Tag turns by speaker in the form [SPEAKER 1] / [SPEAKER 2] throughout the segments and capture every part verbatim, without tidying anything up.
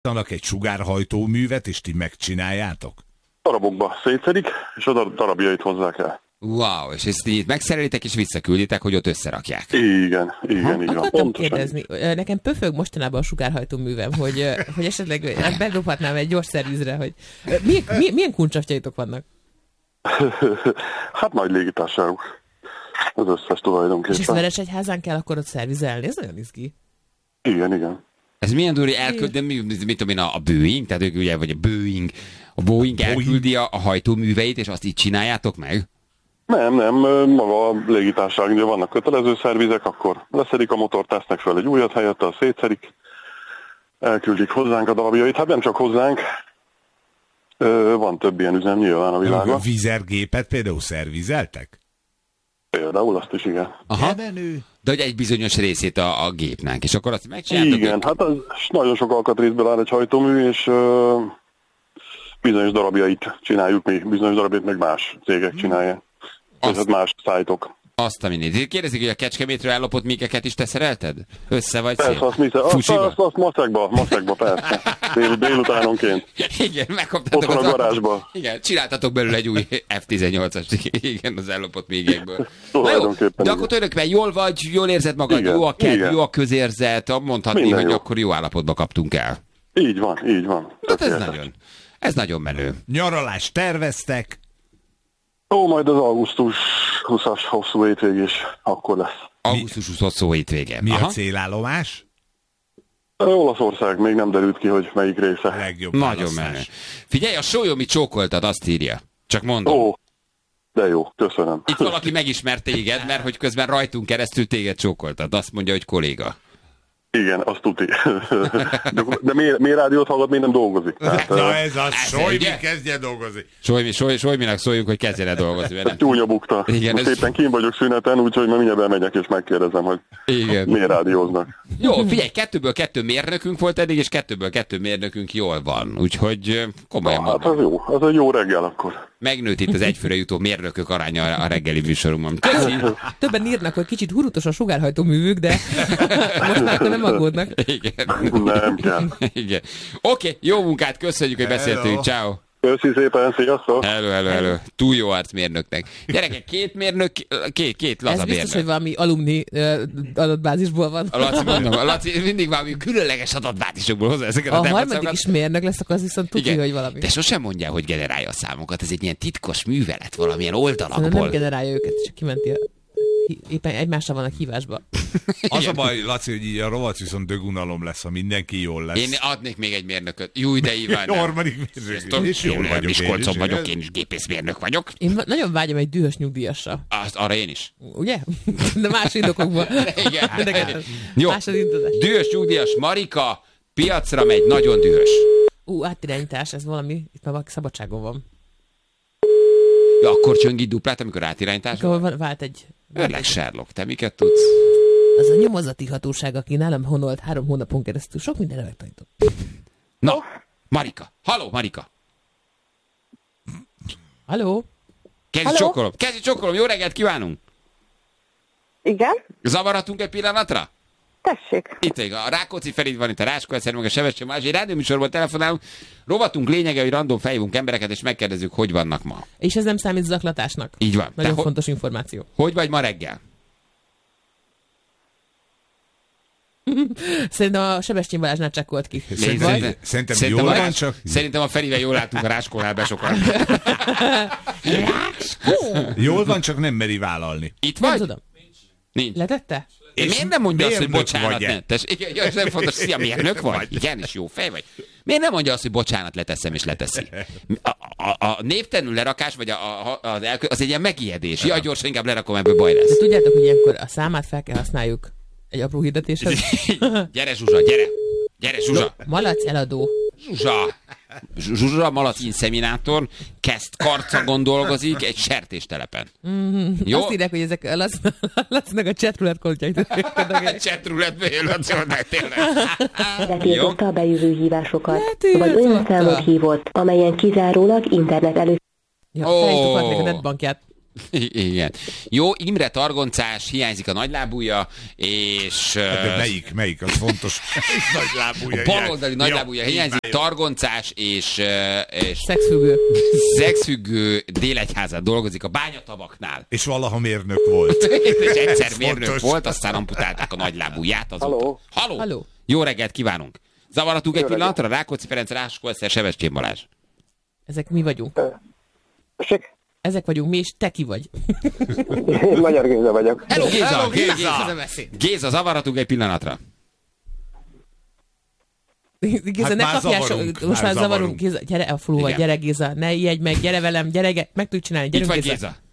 [SPEAKER 1] Annak egy sugárhajtóművet, és ti megcsináljátok?
[SPEAKER 2] Darabokba szétszedik, és a darabjait hozzák el.
[SPEAKER 3] Wow, és ezt így megszerelitek, és visszakülditek, hogy ott összerakják.
[SPEAKER 2] Igen, igen,
[SPEAKER 4] ha,
[SPEAKER 2] így van.
[SPEAKER 4] Akartam kérdezni, nekem pöfög mostanában a sugárhajtóművem, hogy, hogy esetleg bedobhatnám egy gyors szervizre, hogy milyen, milyen, milyen kuncsafjaitok vannak?
[SPEAKER 2] Hát nagy légitársaságok. Az összes tulajdonképpen.
[SPEAKER 4] És ezt Veresegyházán kell akkor ott szervizelni? Ez nagyon izgi.
[SPEAKER 2] Igen, igen.
[SPEAKER 3] Ez milyen durva, elküld, de mi, mit tudom én, a, a Boeing, tehát ők ugye, vagy a Boeing, a Boeing elküldi a, a hajtóműveit, és azt így csináljátok meg?
[SPEAKER 2] Nem, nem, maga a légitársaság, ugye vannak kötelező szervizek, akkor leszedik a motort, tesznek fel egy újat helyette, azt szétszedik, elküldik hozzánk a darabjait, hát nem csak hozzánk, van több ilyen üzem nyilván a világon.
[SPEAKER 1] A vízergépet például szervizeltek?
[SPEAKER 2] Például azt is, igen.
[SPEAKER 3] Aha. De hogy egy bizonyos részét a, a gépnek, és akkor azt megcsináltok?
[SPEAKER 2] Igen, ők? Hát az nagyon sok alkatrészből áll egy hajtómű, és uh, bizonyos darabjait csináljuk mi, bizonyos darabjait meg más cégek csinálják. Tehát más szájtok.
[SPEAKER 3] Azt a minit. Kérdezik, hogy a Kecskemétről ellopott míkeket is te szerelted? Össze vagy
[SPEAKER 2] persze,
[SPEAKER 3] szép?
[SPEAKER 2] Azt, azt, azt, azt maszekba, maszekba, persze. Dél, délutánonként.
[SPEAKER 3] Igen, megkaptátok
[SPEAKER 2] az... a garázsba.
[SPEAKER 3] Igen, csináltatok belőle egy új ef tizennyolcas, igen, az ellopott mígekből.
[SPEAKER 2] Na jó,
[SPEAKER 3] de akkor tulajdonképpen jól vagy, jól érzed magad, igen, jó a kedv, jó a közérzet, mondhatni, minden hogy jó. Akkor jó állapotba kaptunk el.
[SPEAKER 2] Így van, így van.
[SPEAKER 3] Hát ez nagyon, ez nagyon menő.
[SPEAKER 1] Nyaralást terveztek?
[SPEAKER 2] Ó, majd az augusztus huszas hosszú hétvég is akkor lesz.
[SPEAKER 3] augusztus huszas hosszú hétvége.
[SPEAKER 1] Mi Aha. a célállomás?
[SPEAKER 2] Olaszország, még nem derült ki, hogy melyik része.
[SPEAKER 1] A legjobb
[SPEAKER 3] nagyon menő. Figyelj, a Sólyomi csókoltad, azt írja. Csak mondom.
[SPEAKER 2] Ó, de jó, köszönöm.
[SPEAKER 3] Itt valaki megismert téged, mert hogy közben rajtunk keresztül téged csókoltad. Azt mondja, hogy kolléga.
[SPEAKER 2] Igen, azt tuti. De, de miért, miért rádiót hallgat, miért nem dolgozik? Tehát,
[SPEAKER 1] na ez az, Solymi kezdje dolgozni.
[SPEAKER 3] Solymi, Soly, Solyminak szóljuk, hogy kezdjen el dolgozni.
[SPEAKER 2] Nem... Csúnya bukta. Igen, most ez... éppen kín vagyok szüneten, úgyhogy már mindjárt bemegyek és megkérdezem, hogy igen. miért rádióznak.
[SPEAKER 3] Jó, figyelj, kettőből kettő mérnökünk volt eddig, és kettőből kettő mérnökünk jól van. Úgyhogy komolyan
[SPEAKER 2] hát az jó, az egy jó reggel akkor.
[SPEAKER 3] Megnőtt itt az egyfőre jutó mérnökök aránya a reggeli műsorunkban. Köszi!
[SPEAKER 4] Többen írnak, hogy kicsit hurutos a sugárhajtóművük, de most már nem aggódnak.
[SPEAKER 3] Igen.
[SPEAKER 2] Nem kell.
[SPEAKER 3] Igen. Oké, okay, jó munkát, köszönjük, hogy beszéltünk. Ciao.
[SPEAKER 2] Köszi szépen, sziasztok!
[SPEAKER 3] Hello, hello, hello. Túl jó arc mérnöknek. Gyerekek, két mérnök, két, két laza mérnök.
[SPEAKER 4] Ez biztos, hogy valami alumni uh, adatbázisból van.
[SPEAKER 3] A Laci, mondom, a Laci mindig valami különleges adatbázisokból hozza ezeket a
[SPEAKER 4] A harmadik is mérnök lesz, akkor az viszont tudja, hogy valami.
[SPEAKER 3] De sosem mondja, hogy generálja a számokat. Ez egy ilyen titkos művelet, valamilyen oldalakból.
[SPEAKER 4] Szerintem nem generálja őket, csak kimenti a... Éppen egymásra vannak hívásba.
[SPEAKER 1] Az a baj, Laci, hogy így a rovat viszont dögunalom lesz, ha mindenki jól lesz.
[SPEAKER 3] Én adnék még egy mérnököt. Jó, de Iván.
[SPEAKER 1] Harmadik mérnök. És jól vagyok.
[SPEAKER 3] Miskolcon vagyok, én is gépészmérnök vagyok.
[SPEAKER 4] Én nagyon vágyom egy dühös nyugdíjasra.
[SPEAKER 3] Azt, arra én is.
[SPEAKER 4] Ugye? De más indokokban.
[SPEAKER 3] Igen.
[SPEAKER 4] Jó.
[SPEAKER 3] Dühös nyugdíjas Marika piacra megy, nagyon dühös.
[SPEAKER 4] Ú, átirányítás, ez valami, itt már valaki szabadságon van.
[SPEAKER 3] Ja, akkor csöngi duplát, amikor átirányítás
[SPEAKER 4] van? Akkor vált egy...
[SPEAKER 3] Örleg Sherlock, te miket tudsz?
[SPEAKER 4] Az a nyomozati hatóság, aki nálam honolt három hónapon keresztül, sok mindenre megtanított.
[SPEAKER 3] Na, Marika. Halló, Marika.
[SPEAKER 4] Halló?
[SPEAKER 3] Kezdj csokolom, kezdj csokolom, jó reggelt kívánunk!
[SPEAKER 5] Igen?
[SPEAKER 3] Zavarhatunk egy pillanatra?
[SPEAKER 5] Tessék.
[SPEAKER 3] Itt egy, a Rákóczi Feri van itt, a Ráskó egyszer, meg a Sebestyén Balázs, egy rádióműsorban telefonálunk, rovatunk lényege, hogy random felhívunk embereket, és megkérdezzük, hogy vannak ma.
[SPEAKER 4] És ez nem számít zaklatásnak.
[SPEAKER 3] Így van.
[SPEAKER 4] Nagyon
[SPEAKER 3] Te
[SPEAKER 4] fontos ho- információ.
[SPEAKER 3] Hogy vagy ma reggel?
[SPEAKER 4] Szerintem a Sebestyén Balázsnál csekkolt ki.
[SPEAKER 1] Szerintem, szerintem, szerintem jól van csak.
[SPEAKER 3] Szerintem a Ferivel jól látunk a Ráskónál be sokan.
[SPEAKER 1] Jól van, csak nem meri vállalni.
[SPEAKER 3] Itt vagy?
[SPEAKER 4] Nem tudom.
[SPEAKER 3] Nincs.
[SPEAKER 4] Letette?
[SPEAKER 3] És miért nem mondja azt, hogy bocsánat,
[SPEAKER 1] vagy-e?
[SPEAKER 3] nem? Tess, igen, ja, ez nem fontos, szia, mérnök vagy? Igen, és jó fej vagy. Miért nem mondja azt, hogy bocsánat, leteszem és leteszi? A, a, a névtelenül lerakás, vagy a, a, az, elkö, az egy ilyen megijedés. Ja, gyorsan inkább lerakom, ebből baj lesz.
[SPEAKER 4] De tudjátok, hogy ilyenkor a számát fel kell használjuk egy apró hirdetéshez?
[SPEAKER 3] Gyere, Zsuzsa, gyere! Gyere, Zsuzsa!
[SPEAKER 4] Malac eladó.
[SPEAKER 3] Zsuzsa! Zsuzsa Malac inszeminátor kezd karcagon dolgozik egy sertéstelepen.
[SPEAKER 4] Mm-hmm. Jó? Azt írják, hogy ezek lesznek a chatroulette koltjait.
[SPEAKER 3] A chatroulette bejönnek tényleg.
[SPEAKER 6] Letiltotta a bejövő hívásokat, vagy olyan számot hívott, amelyen kizárólag internet elő...
[SPEAKER 4] Ja, oh. Felhívtuk a netbankját.
[SPEAKER 3] Igen. Jó, Imre targoncás, hiányzik a nagylábúja, és...
[SPEAKER 1] De melyik, melyik, az fontos.
[SPEAKER 3] A baloldali nagylábúja hiányzik, targoncás, és... és
[SPEAKER 4] szexfüggő.
[SPEAKER 3] Szexfüggő Délegyházán dolgozik a bányatavaknál.
[SPEAKER 1] És valaha mérnök volt.
[SPEAKER 3] És egyszer mérnök fontos. volt, aztán amputálták a nagylábúját.
[SPEAKER 2] Halló.
[SPEAKER 3] Halló.
[SPEAKER 4] Halló.
[SPEAKER 3] Jó reggelt kívánunk. Zavaratunk egy pillanatra? Rákóczi Ferenc, Ráskó Eszter, Sebestyén Balázs.
[SPEAKER 4] Ezek mi vagyunk.
[SPEAKER 2] Tessék?
[SPEAKER 4] Ezek vagyunk mi, és te ki vagy.
[SPEAKER 2] Én Magyar Géza vagyok.
[SPEAKER 3] Hello, Géza!
[SPEAKER 4] Hello, Géza!
[SPEAKER 3] Géza, Géza zavaratunk egy pillanatra.
[SPEAKER 4] Géza,
[SPEAKER 1] Hát
[SPEAKER 4] ne
[SPEAKER 1] már
[SPEAKER 4] kapjál,
[SPEAKER 1] zavarunk,
[SPEAKER 4] so, most
[SPEAKER 1] már
[SPEAKER 4] már zavarunk.
[SPEAKER 1] zavarunk.
[SPEAKER 4] Géza, gyere a faluba,
[SPEAKER 3] Igen.
[SPEAKER 4] gyere Géza, ne ijedj meg, gyere velem, gyere, meg tudjuk csinálni,
[SPEAKER 3] Itt
[SPEAKER 4] gyerünk
[SPEAKER 3] vagy
[SPEAKER 4] Géza.
[SPEAKER 3] Géza.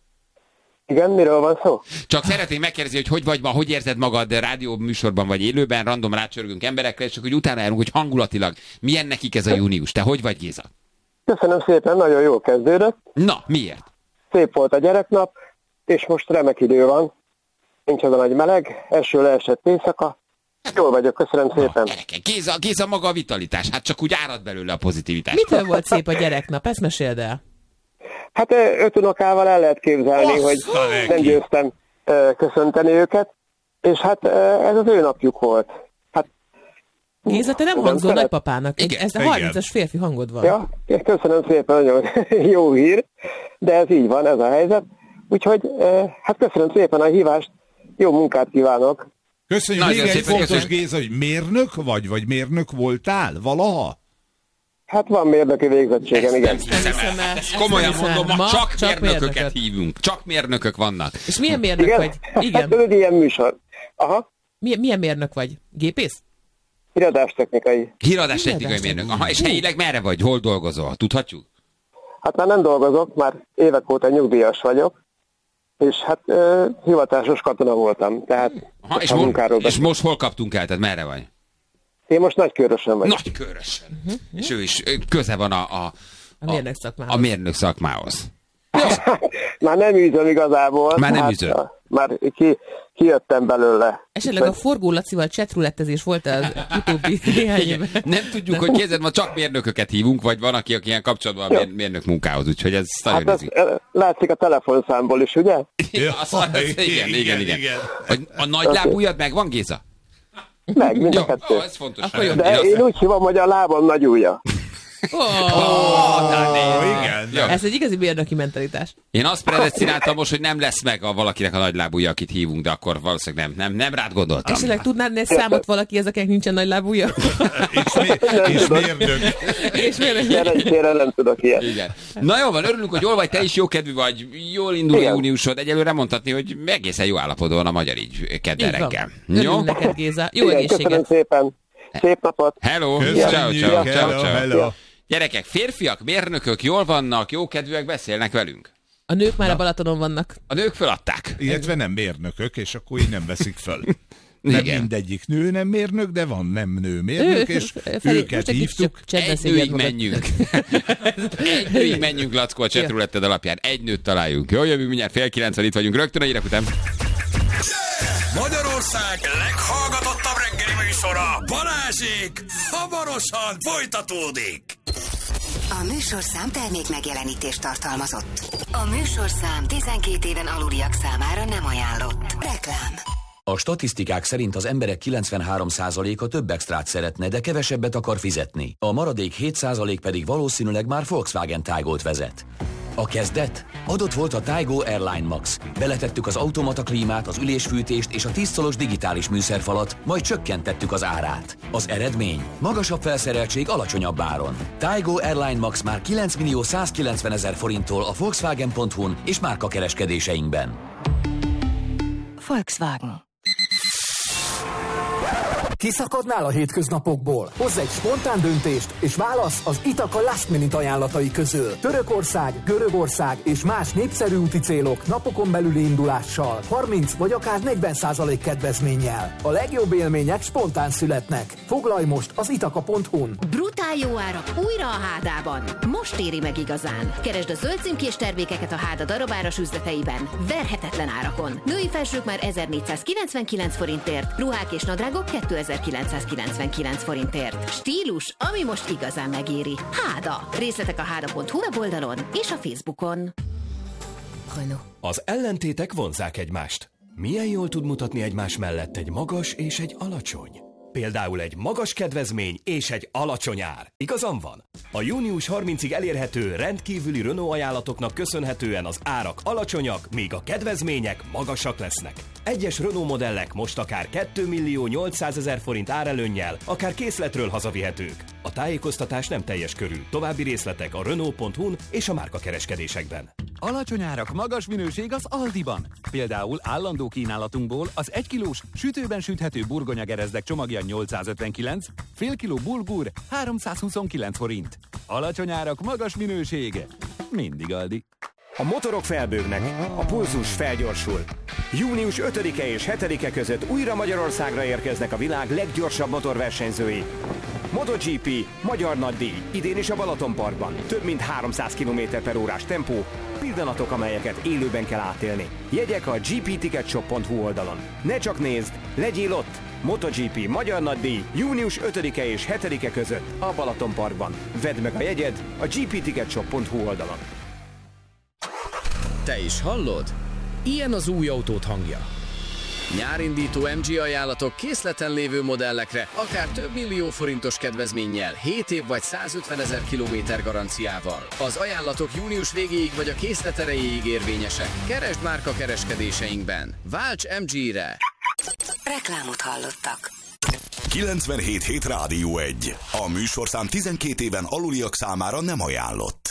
[SPEAKER 2] Igen, miről van szó?
[SPEAKER 3] Csak szeretném megkérdezni, hogy hogy vagy ma, hogy érzed magad rádió műsorban vagy élőben, random rácsörgünk emberekre, és csak hogy utána járunk, hogy hangulatilag milyen nekik ez a június. Te hogy vagy, Géza?
[SPEAKER 2] Köszönöm szépen, nagyon jól kezdődött.
[SPEAKER 3] Na, miért?
[SPEAKER 2] Szép volt a gyereknap, és most remek idő van. Nincs az a nagy meleg, eső leesett éjszaka. Jól vagyok, köszönöm szépen.
[SPEAKER 3] Gyerekek, Géza, Géza maga a vitalitás, hát csak úgy árad belőle a pozitivitás.
[SPEAKER 4] Mitől volt szép a gyereknap? Ezt meséld el.
[SPEAKER 2] Hát ö, öt unokával el lehet képzelni,
[SPEAKER 1] Assza
[SPEAKER 2] hogy
[SPEAKER 1] neki!
[SPEAKER 2] nem győztem ö, köszönteni őket, és hát ö, ez az ő napjuk volt. Hát,
[SPEAKER 4] Géza, te nem
[SPEAKER 2] nem
[SPEAKER 4] hangzol
[SPEAKER 2] szeret-
[SPEAKER 4] nagypapának.
[SPEAKER 3] Igen,
[SPEAKER 4] Ez a
[SPEAKER 1] igen.
[SPEAKER 4] harmincas férfi hangod van.
[SPEAKER 2] ja, köszönöm szépen, nagyon jó hír, de ez így van, ez a helyzet. Úgyhogy ö, hát köszönöm szépen a hívást, jó munkát kívánok.
[SPEAKER 1] Köszönjük,
[SPEAKER 3] Nagyon
[SPEAKER 1] még egy
[SPEAKER 3] szépen
[SPEAKER 1] fontos,
[SPEAKER 3] köszönjük.
[SPEAKER 1] Géza, hogy mérnök vagy, vagy mérnök voltál valaha?
[SPEAKER 2] Hát van mérnöki végzettségem,
[SPEAKER 3] Ezt
[SPEAKER 2] igen.
[SPEAKER 3] nem hiszem
[SPEAKER 4] hiszem
[SPEAKER 3] el.
[SPEAKER 4] el.
[SPEAKER 3] Ezt
[SPEAKER 4] Ezt
[SPEAKER 3] komolyan
[SPEAKER 4] nem hiszem
[SPEAKER 3] mondom,
[SPEAKER 4] el.
[SPEAKER 3] ma
[SPEAKER 4] Ma
[SPEAKER 3] csak,
[SPEAKER 4] csak
[SPEAKER 3] mérnököket
[SPEAKER 4] mérnököt.
[SPEAKER 3] hívunk. Csak mérnökök vannak.
[SPEAKER 4] És milyen mérnök
[SPEAKER 2] Igen?
[SPEAKER 4] vagy? Igen.
[SPEAKER 2] Hát ez egy ilyen műsor. Aha,
[SPEAKER 4] Milyen, milyen mérnök vagy? Gépész?
[SPEAKER 2] irodástechnikai.
[SPEAKER 3] Híradás technikai
[SPEAKER 4] Híradás
[SPEAKER 3] mérnök.
[SPEAKER 4] technikai.
[SPEAKER 3] Aha, és helyileg merre vagy? Hol dolgozol? Tudhatjuk?
[SPEAKER 2] Hát már nem dolgozok, már évek óta nyugdíjas vagyok, és hát ö, hivatásos katona voltam, tehát
[SPEAKER 3] Aha, és,
[SPEAKER 2] a
[SPEAKER 3] mo-
[SPEAKER 2] munkáról
[SPEAKER 3] és
[SPEAKER 2] beszélünk.
[SPEAKER 3] most hol kaptunk el? Tehát merre vagy?
[SPEAKER 2] Én most Nagykőrösen vagyok.
[SPEAKER 3] Nagykörösen. És ő is ő köze van a, a,
[SPEAKER 4] A mérnök szakmához.
[SPEAKER 3] a mérnök szakmához.
[SPEAKER 2] Már nem űzöm igazából.
[SPEAKER 3] Már nem
[SPEAKER 2] hát,
[SPEAKER 3] űzöd.
[SPEAKER 2] a- Már ki, kijöttem belőle.
[SPEAKER 4] Esetleg a Forgó Lacival chatrulettezés volt az utóbbi néhány évben.
[SPEAKER 3] Nem tudjuk, hogy kézed, ma csak mérnököket hívunk, vagy van, aki, aki ilyen kapcsolatban a mér- mérnök munkához, úgyhogy ez nagyon
[SPEAKER 2] Hát ez
[SPEAKER 3] izgi.
[SPEAKER 2] ö, látszik a telefonszámból is, ugye?
[SPEAKER 3] Ja, az, az, igen, igen, igen. A, a nagylábújad megvan, Géza?
[SPEAKER 2] Meg, mind
[SPEAKER 3] Jó,
[SPEAKER 2] a
[SPEAKER 3] ó,
[SPEAKER 2] kettő.
[SPEAKER 3] ez fontos.
[SPEAKER 4] Akkor jó.
[SPEAKER 2] De én úgy hívom, hogy a lábam nagy ujja.
[SPEAKER 4] Oh,
[SPEAKER 3] na, nézd.
[SPEAKER 1] igen.
[SPEAKER 3] Jó.
[SPEAKER 4] ez egy igazi mérnöki mentalitás.
[SPEAKER 3] Én azt predesztináltam most, hogy nem lesz meg a valakinek a nagylábúja, akit hívunk, de akkor valószínűleg nem, nem, nem rád gondoltam.
[SPEAKER 4] Esetleg tudnád egy számot valaki, ez akinek nincsen nagy lábúja?
[SPEAKER 1] És, mi, és mérnök.
[SPEAKER 4] És mérnök.
[SPEAKER 2] Szerencsére nem tudok ilyet.
[SPEAKER 3] Igen. Na jó van, örülünk, hogy jól vagy, te is jókedvű vagy, jól indul a
[SPEAKER 2] Igen.
[SPEAKER 3] júniusod, egyelőre mondhatni, hogy egészen jó állapotban van a magyar így kedden
[SPEAKER 4] Így van.
[SPEAKER 3] reggel.
[SPEAKER 4] Örülünk
[SPEAKER 3] Jó?
[SPEAKER 4] neked, Géza. Jó
[SPEAKER 2] Igen, köszönöm
[SPEAKER 4] egészséget.
[SPEAKER 2] szépen. Szép napot.
[SPEAKER 3] Hello, ciao,
[SPEAKER 1] Köszönjük,
[SPEAKER 3] ciao, ciao,
[SPEAKER 1] hello,
[SPEAKER 3] ciao.
[SPEAKER 1] hello.
[SPEAKER 3] Gyerekek, férfiak, mérnökök jól vannak, jókedvűek, beszélnek velünk.
[SPEAKER 4] A nők már a Balatonon vannak.
[SPEAKER 3] A nők föladták.
[SPEAKER 1] Illetve nem mérnökök, és akkor így nem veszik föl. Nem
[SPEAKER 3] Igen.
[SPEAKER 1] mindegyik nő nem mérnök, de van nem nő mérnök, és
[SPEAKER 4] Felé-
[SPEAKER 1] őket
[SPEAKER 4] most egy kicsit
[SPEAKER 1] hívtuk.
[SPEAKER 4] csak csendben
[SPEAKER 3] Egy
[SPEAKER 4] szégyed
[SPEAKER 3] nőig
[SPEAKER 4] magad.
[SPEAKER 3] menjünk. Egy nőig menjünk, Lackó, a chatrouletted alapján. Egy nőt találjunk. Jó, jövünk mindjárt fél kilencven, itt vagyunk rögtön a hírek után.
[SPEAKER 7] Magyarország leghallgatottabb reggeli műsora, Balázsék, hamarosan folytatódik.
[SPEAKER 8] A műsorszám termék megjelenítést tartalmazott. A műsorszám tizenkét éven aluliak számára nem ajánlott. Reklám.
[SPEAKER 9] A statisztikák szerint az emberek kilencvenhárom százaléka több extrát szeretne, de kevesebbet akar fizetni. A maradék hét százalék pedig valószínűleg már Volkswagen Taygot vezet. A kezdet? Adott volt a Taygo Airline Max. Beletettük az automata klímát, az ülésfűtést és a tíz szolos digitális műszerfalat, majd csökkentettük az árát. Az eredmény? Magasabb felszereltség alacsonyabb áron. Taygo Airline Max már kilenc millió százkilencven ezer forinttól a Volkswagen pont hu-n és márkakereskedéseinkben.
[SPEAKER 8] Volkswagen.
[SPEAKER 10] Kiszakadnál a hétköznapokból? Hozz egy spontán döntést, és válasz az Itaka Last Minute ajánlatai közül. Törökország, Görögország és más népszerű úti célok napokon belüli indulással, harminc vagy akár negyven százalék kedvezménnyel. A legjobb élmények spontán születnek. Foglalj most az itaka pont hu-n.
[SPEAKER 11] Brutál jó árak újra a Hádában. Most éri meg igazán. Keresd a zöld címkés termékeket a Háda darabáras üzleteiben. Verhetetlen árakon. Női felsők már ezernégyszázkilencvenkilenc forintért, ruhák és nadrágok kétezer-kilencszázkilencvenkilenc forintért. Stílus, ami most igazán megéri. Háda. Részletek a háda pont hu weboldalon és a Facebookon. Renault.
[SPEAKER 12] Az ellentétek vonzzák egymást. Milyen jól tud mutatni egymás mellett egy magas és egy alacsony? Például egy magas kedvezmény és egy alacsony ár. Igazam van? A június harmincadikáig elérhető rendkívüli Renault ajánlatoknak köszönhetően az árak alacsonyak, míg a kedvezmények magasak lesznek. Egyes Renault modellek most akár kétmillió nyolcszázezer forint árelőnnyel, akár készletről hazavihetők. A tájékoztatás nem teljes körű. További részletek a Renault pont hu-n és a márkakereskedésekben.
[SPEAKER 13] Alacsony árak, magas minőség az Aldiban. Például állandó kínálatunkból az egy kilós sütőben süthető burgonya gerezdek csomagja nyolcszázötvenkilenc, fél kiló bulgur háromszázhuszonkilenc forint. Alacsony árak, magas minőség. Mindig Aldi.
[SPEAKER 14] A motorok felbőgnek, a pulzus felgyorsul. június ötödike és hetedike között újra Magyarországra érkeznek a világ leggyorsabb motorversenyzői. MotoGP, Magyar Nagydíj, idén is a Balatonparkban. Több mint háromszáz kilométer per órás tempó, pillanatok, amelyeket élőben kell átélni. Jegyek a gé pé ticket shop pont hu oldalon. Ne csak nézd, legyél ott! MotoGP, Magyar Nagydíj, június ötödike és hetedike között a Balatonparkban. Vedd meg a jegyed a gé pé ticket shop pont hu oldalon.
[SPEAKER 15] Te is hallod? Ilyen az új autód hangja. Nyárindító em gé ajánlatok készleten lévő modellekre, akár több millió forintos kedvezménnyel, hét év vagy százötvenezer kilométer garanciával. Az ajánlatok június végéig vagy a készlet erejéig érvényesek. Keresd márka kereskedéseinkben. Válts em gére!
[SPEAKER 8] Reklámot hallottak.
[SPEAKER 7] kilencvenhét hét Rádió egy. A műsorszám tizenkét éven aluliak számára nem ajánlott.